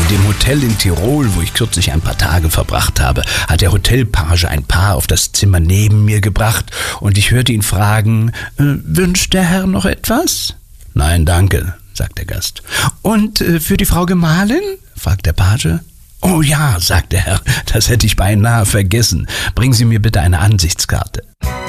In dem Hotel in Tirol, wo ich kürzlich ein paar Tage verbracht habe, hat der Hotelpage ein Paar auf das Zimmer neben mir gebracht und ich hörte ihn fragen, wünscht der Herr noch etwas? Nein, danke, sagt der Gast. Und für die Frau Gemahlin? Fragt der Page. Oh ja, sagt der Herr, das hätte ich beinahe vergessen. Bringen Sie mir bitte eine Ansichtskarte.